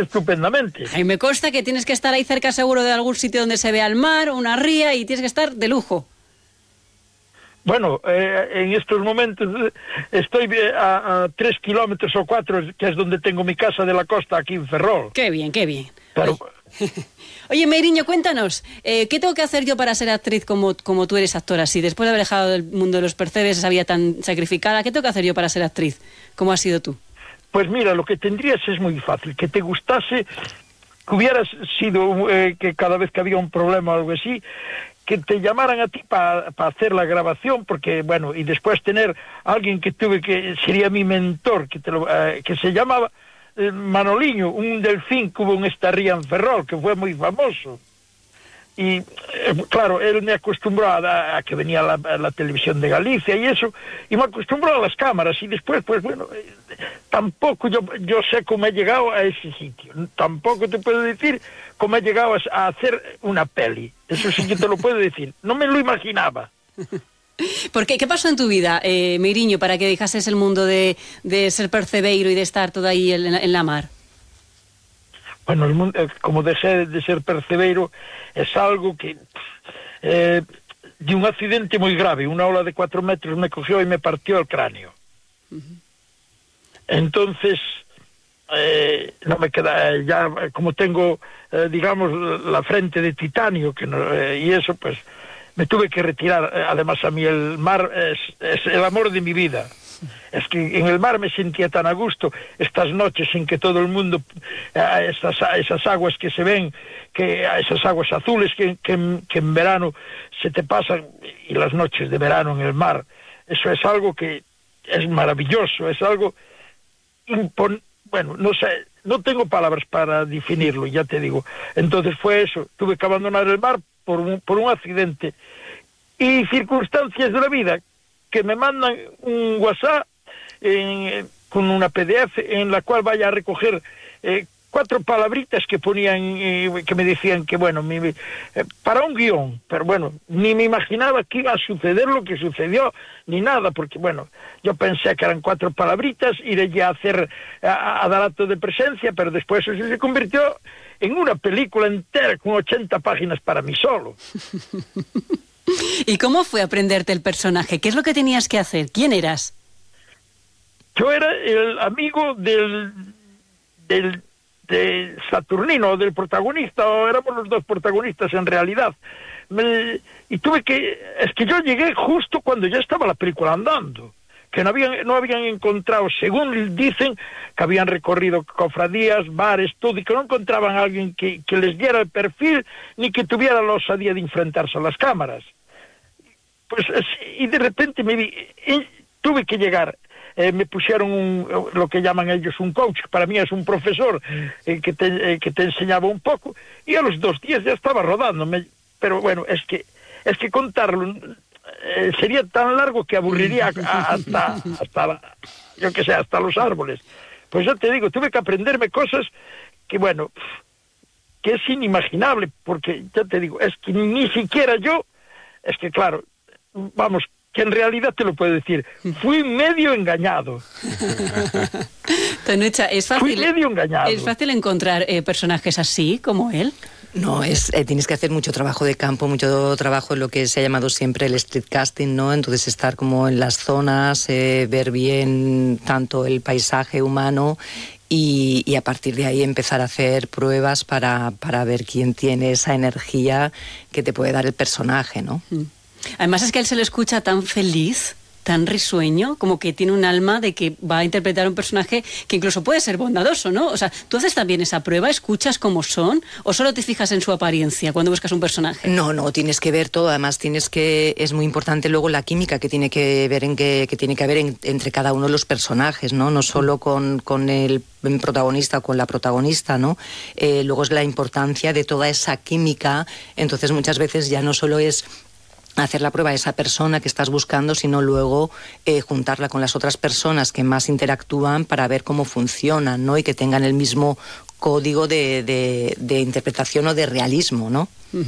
estupendamente. Ay, me consta que tienes que estar ahí cerca seguro de algún sitio donde se vea el mar, una ría, y tienes que estar de lujo. Bueno, en estos momentos estoy a 3 kilómetros o 4, que es donde tengo mi casa de la costa, aquí en Ferrol. Qué bien, qué bien. Pero... Oye, Meiriño, cuéntanos, ¿qué tengo que hacer yo para ser actriz como tú eres actora? Si después de haber dejado del mundo de los percebes, esa vida tan sacrificada, ¿qué tengo que hacer yo para ser actriz? ¿Cómo has sido tú? Pues mira, lo que tendrías es muy fácil, que te gustase, que hubieras sido, que cada vez que había un problema o algo así, que te llamaran a ti para hacer la grabación, porque, bueno, y después tener a alguien que tuve, que sería mi mentor, que se llamaba Manoliño, un delfín que hubo en esta ría en Ferrol, que fue muy famoso. Y, claro, él me acostumbró a que venía la televisión de Galicia y eso, y me acostumbró a las cámaras, y después, pues bueno, tampoco yo sé cómo he llegado a ese sitio, tampoco te puedo decir cómo he llegado a hacer una peli, eso sí que te lo puedo decir, no me lo imaginaba. ¿Por qué? ¿Qué pasó en tu vida, Meiriño, para que dejases el mundo de ser percebeiro y de estar todo ahí en la mar? Bueno, el mundo, como dejé de ser percebeiro, es algo que de un accidente muy grave, una ola de 4 metros me cogió y me partió el cráneo. Entonces, no me queda, ya como tengo, digamos, la frente de titanio, y eso, pues, me tuve que retirar. Además, a mí el mar es el amor de mi vida. Es que en el mar me sentía tan a gusto, estas noches en que todo el mundo, esas aguas que se ven, esas aguas azules que en verano se te pasan, y las noches de verano en el mar, eso es algo que es maravilloso, es algo bueno, no sé, no tengo palabras para definirlo, ya te digo. Entonces fue eso, tuve que abandonar el mar por un accidente y circunstancias de la vida, que me mandan un WhatsApp con una PDF en la cual vaya a recoger 4 palabritas que ponían, que me decían que, bueno, para un guión, pero bueno, ni me imaginaba que iba a suceder lo que sucedió, ni nada, porque, bueno, yo pensé que eran 4 palabritas, iré ya a dar acto de presencia, pero después eso se convirtió en una película entera con 80 páginas para mí solo. ¿Y cómo fue aprenderte el personaje? ¿Qué es lo que tenías que hacer? ¿Quién eras? Yo era el amigo de Saturnino, del protagonista, o éramos los dos protagonistas en realidad. Y es que yo llegué justo cuando ya estaba la película andando, que no habían encontrado, según dicen, que habían recorrido cofradías, bares, todo, y que no encontraban a alguien que les diera el perfil, ni que tuviera la osadía de enfrentarse a las cámaras. Pues, y de repente tuve que llegar. Me pusieron lo que llaman ellos un coach, que para mí es un profesor que te enseñaba un poco, y a los 2 días ya estaba rodando. Pero bueno, es que contarlo sería tan largo que aburriría hasta yo que sé, hasta los árboles. Pues yo te digo, tuve que aprenderme cosas que, bueno, que es inimaginable, porque ya te digo, es que ni siquiera yo, es que claro, vamos, que en realidad te lo puedo decir, fui medio engañado. Tonucha, fui medio engañado. ¿Es fácil encontrar personajes así, como él? No, tienes que hacer mucho trabajo de campo, mucho trabajo en lo que se ha llamado siempre el street casting, ¿no? Entonces estar como en las zonas, ver bien tanto el paisaje humano y a partir de ahí empezar a hacer pruebas para ver quién tiene esa energía que te puede dar el personaje, ¿no? Además es que a él se le escucha tan feliz, tan risueño, como que tiene un alma de que va a interpretar un personaje que incluso puede ser bondadoso, ¿no? O sea, ¿tú haces también esa prueba? ¿Escuchas cómo son? ¿O solo te fijas en su apariencia cuando buscas un personaje? No, tienes que ver todo. Además es muy importante luego la química que tiene que haber entre cada uno de los personajes, ¿no? No solo con el protagonista o con la protagonista, ¿no? Luego es la importancia de toda esa química. Entonces muchas veces ya no solo es hacer la prueba de esa persona que estás buscando, sino luego juntarla con las otras personas que más interactúan para ver cómo funcionan, ¿no? Y que tengan el mismo código de interpretación o de realismo, ¿no?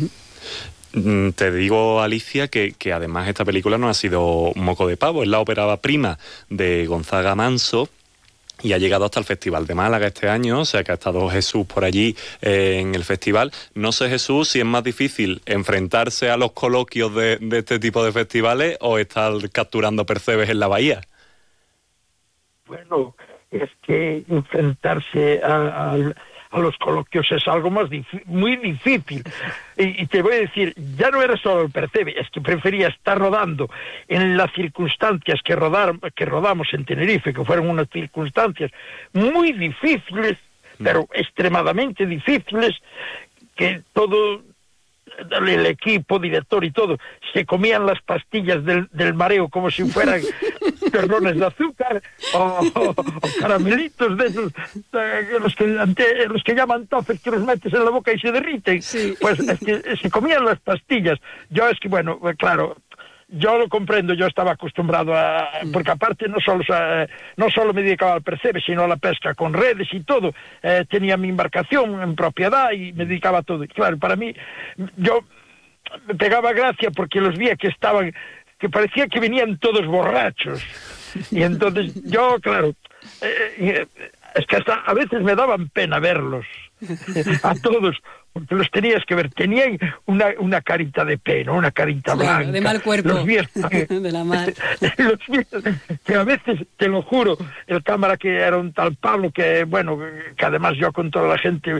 Te digo, Alicia, que además esta película no ha sido moco de pavo, es la ópera prima de Gonzaga Manso. y ha llegado hasta el Festival de Málaga este año, o sea que ha estado Jesús por allí en el festival. No sé, Jesús, si es más difícil enfrentarse a los coloquios de este tipo de festivales o estar capturando percebes en la bahía. Bueno, es que enfrentarse a los coloquios es algo muy difícil. Y te voy a decir, ya no era solo el percebe, es que prefería estar rodando en las circunstancias que rodamos en Tenerife, que fueron unas circunstancias muy difíciles, pero extremadamente difíciles, que todo el equipo, director y todo, se comían las pastillas del mareo como si fueran perrones de azúcar o caramelitos de esos, los que llaman tofes, que los metes en la boca y se derriten. Sí. Pues es que se comían las pastillas. Yo es que, bueno, claro, yo lo comprendo, yo estaba acostumbrado a... Porque aparte no solo me dedicaba al percebe, sino a la pesca con redes y todo. Tenía mi embarcación en propiedad y me dedicaba a todo. Y claro, para mí, yo me pegaba gracia porque los vi que parecía que venían todos borrachos. Y entonces yo, claro, es que hasta a veces me daban pena verlos, a todos, porque los tenías que ver. Tenían una carita de pena, una carita blanca. De mal cuerpo, los vi, de la mar. Los vi, que a veces, te lo juro, el cámara que era un tal Pablo, que bueno, que además yo con toda la gente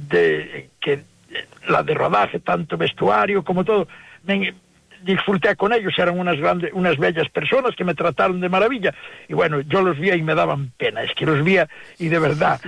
la de rodaje, tanto vestuario como todo, disfruté con ellos, eran unas bellas personas que me trataron de maravilla, y bueno, yo los vi y me daban pena, es que los vi y de verdad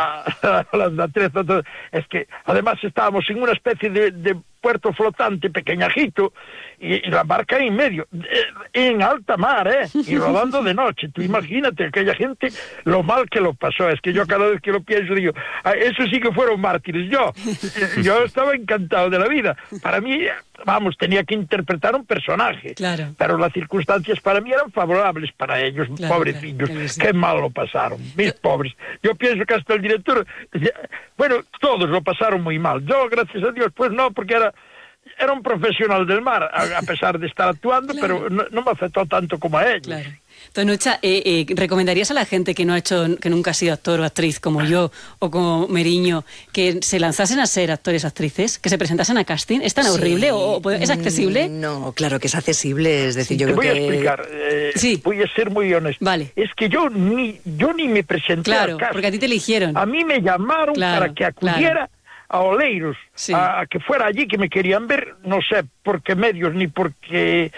a las atrezas, es que además estábamos en una especie de puerto flotante pequeñajito y la barca en medio, en alta mar, y rodando de noche. Tú imagínate aquella gente lo mal que lo pasó. Es que yo cada vez que lo pienso digo, eso sí que fueron mártires. Yo estaba encantado de la vida. Para mí, vamos, tenía que interpretar un personaje, claro, pero las circunstancias para mí eran favorables para ellos, claro, pobrecillos, claro, sí. Qué mal lo pasaron, mis pobres. Yo pienso que hasta el director, bueno, todos lo pasaron muy mal. Yo, gracias a Dios, pues no, porque era un profesional del mar, a pesar de estar actuando, claro, pero no me afectó tanto como a ellos. Claro. Tonucha, ¿recomendarías a la gente que que nunca ha sido actor o actriz como yo o como Meriño, que se lanzasen a ser actores o actrices, que se presentasen a casting? ¿Es tan horrible o es accesible? No, claro que es accesible, es decir, yo creo que... Te voy a explicar, voy a ser muy honesto. Vale. Es que yo ni me presenté al casting. Porque a ti te eligieron. A mí me llamaron para que acudiera a Oleiros, sí, a que fuera allí, que me querían ver, no sé por qué medios, ni porque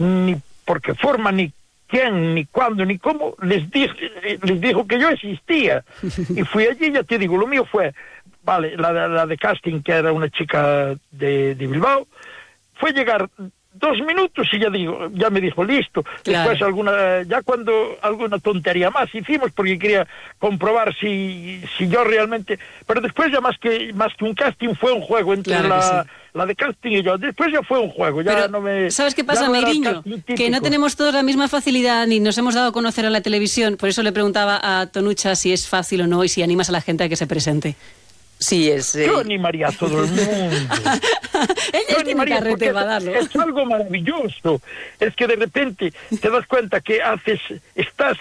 forma, ni quién, ni cuándo, ni cómo, les dijo que yo existía. Y fui allí, ya te digo, lo mío fue, vale, la de casting, que era una chica de Bilbao, fue llegar 2 minutos y ya me dijo listo. Claro. Después alguna tontería más hicimos porque quería comprobar si yo realmente, pero después ya más que un casting fue un juego entre la de casting y yo. Después ya fue un juego, ya pero, no me... ¿Sabes qué pasa, Meriño? Que no tenemos todos la misma facilidad ni nos hemos dado a conocer en la televisión. Por eso le preguntaba a Tonucha si es fácil o no y si animas a la gente a que se presente. Sí, es... Yo animaría a todo el mundo. Ella tiene carrete para darlo. Es algo maravilloso. Es que de repente te das cuenta que estás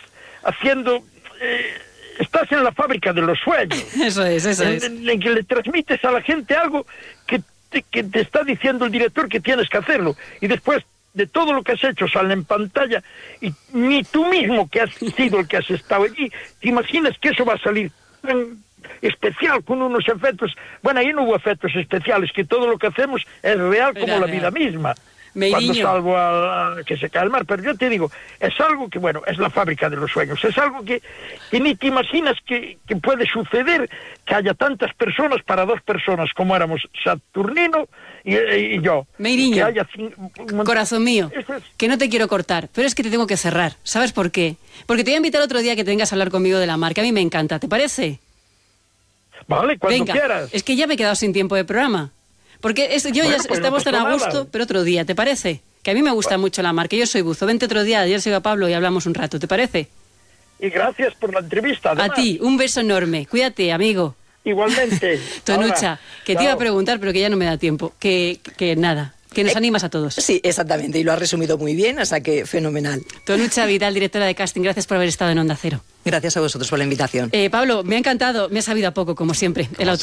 en la fábrica de los sueños. Eso es. En que le transmites a la gente algo que te está diciendo el director que tienes que hacerlo. Y después de todo lo que has hecho sale en pantalla y ni tú mismo, que has sido el que has estado allí, te imaginas que eso va a salir tan especial, con unos efectos. Bueno, ahí no hubo efectos especiales, que todo lo que hacemos es real como la vida misma. Cuando salvo a que se cae el mar, pero yo te digo, es algo que, bueno, es la fábrica de los sueños, es algo que ni te imaginas que puede suceder, que haya tantas personas para 2 personas como éramos Saturnino y yo. Meriño, corazón mío, que no te quiero cortar, pero es que te tengo que cerrar. ¿Sabes por qué? Porque te voy a invitar otro día que tengas a hablar conmigo de la mar, que a mí me encanta, ¿te parece? Vale, cuando quieras. Es que ya me he quedado sin tiempo de programa. Porque estamos tan a gusto, pero otro día, ¿te parece? Que a mí me gusta mucho la mar, que yo soy buzo. Vente otro día, ayer sigo a Pablo y hablamos un rato, ¿te parece? Y gracias por la entrevista, además. A ti, un beso enorme. Cuídate, amigo. Igualmente. Tonucha, que te iba a preguntar, pero que ya no me da tiempo. Que nada, Que nos animas a todos. Sí, exactamente, y lo has resumido muy bien, o sea que fenomenal. Tonucha Vidal, directora de casting, gracias por haber estado en Onda Cero. Gracias a vosotros por la invitación. Pablo, me ha encantado, me ha sabido a poco, como siempre, el autor.